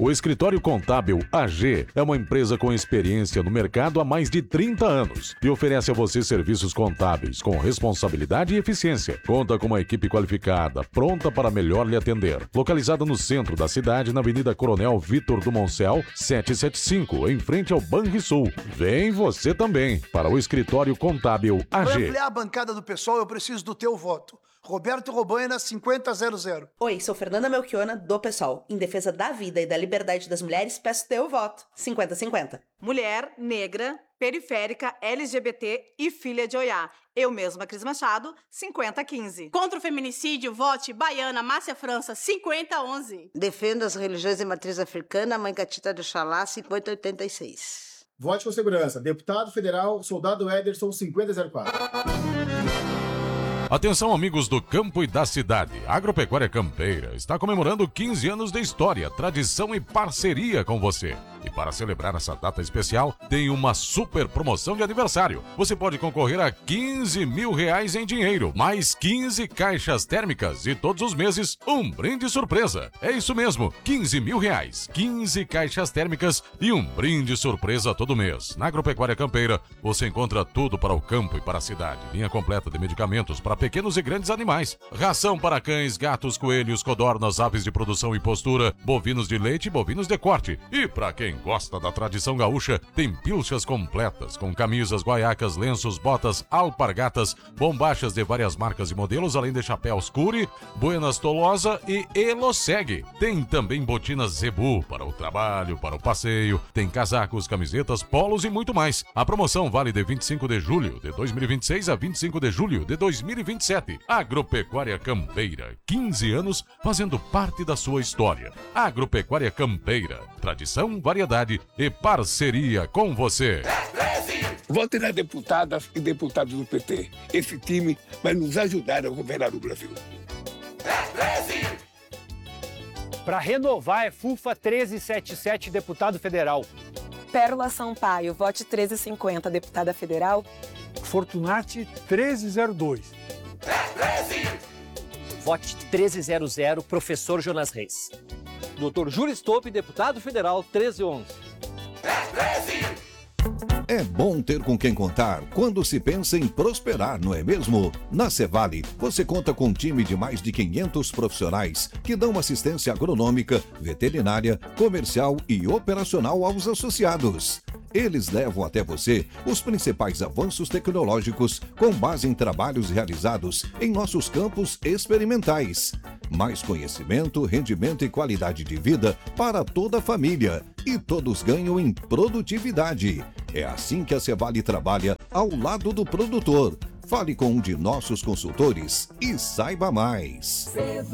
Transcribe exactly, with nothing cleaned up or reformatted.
O Escritório Contábil A G é uma empresa com experiência no mercado há mais de trinta anos e oferece a você serviços contábeis com responsabilidade e eficiência. Conta com uma equipe qualificada, pronta para melhor lhe atender. Localizada no centro da cidade, na Avenida Coronel Vitor do Moncel, setecentos e setenta e cinco, em frente ao Banrisul. Vem você também para o Escritório Contábil A G. Para ampliar a bancada do pessoal, eu preciso do teu voto. Roberto Robaina, cinquenta zero zero. Oi, sou Fernanda Melchiona, do PSOL. Em defesa da vida e da liberdade das mulheres, peço teu voto. cinquenta cinquenta. Mulher, negra, periférica, L G B T e filha de Oiá. Eu mesma, Cris Machado, cinquenta quinze. Contra o feminicídio, vote Baiana, Márcia França, cinquenta onze. Defenda as religiões de matriz africana, Mãe Catita do Xalá, cinquenta oitenta e seis. Vote com segurança. Deputado Federal, Soldado Ederson, cinquenta zero quatro. Atenção, amigos do campo e da cidade. A Agropecuária Campeira está comemorando quinze anos de história, tradição e parceria com você. E para celebrar essa data especial, tem uma super promoção de aniversário. Você pode concorrer a quinze mil reais em dinheiro, mais quinze caixas térmicas e todos os meses um brinde surpresa. É isso mesmo, quinze mil reais, quinze caixas térmicas e um brinde surpresa todo mês. Na Agropecuária Campeira, você encontra tudo para o campo e para a cidade. Linha completa de medicamentos para pequenos e grandes animais. Ração para cães, gatos, coelhos, codornas, aves de produção e postura, bovinos de leite e bovinos de corte. E para quem gosta da tradição gaúcha, tem pilchas completas com camisas, guaiacas, lenços, botas, alpargatas, bombachas de várias marcas e modelos, além de chapéus Curi, Buenas Tolosa e Eloseg. Tem também botinas Zebu para o trabalho, para o passeio, tem casacos, camisetas, polos e muito mais. A promoção vale de vinte e cinco de julho de dois mil e vinte e seis a vinte e cinco de julho de dois mil e vinte e sete. Agropecuária Campeira, quinze anos fazendo parte da sua história. Agropecuária Campeira, tradição, variedade e parceria com você. Vote nas deputadas e deputados do P T. Esse time vai nos ajudar a governar o Brasil. Para renovar é FUFA treze setenta e sete, deputado federal. Pérola Sampaio, vote treze cinquenta, deputada federal. Fortunati treze zero dois. Vote treze zero zero, professor Jonas Reis. doutor Júlio Stope, deputado federal, treze onze. É bom ter com quem contar quando se pensa em prosperar, não é mesmo? Na Cevale, você conta com um time de mais de quinhentos profissionais que dão assistência agronômica, veterinária, comercial e operacional aos associados. Eles levam até você os principais avanços tecnológicos com base em trabalhos realizados em nossos campos experimentais. Mais conhecimento, rendimento e qualidade de vida para toda a família. E todos ganham em produtividade. É assim que a Cevale trabalha ao lado do produtor. Fale com um de nossos consultores e saiba mais.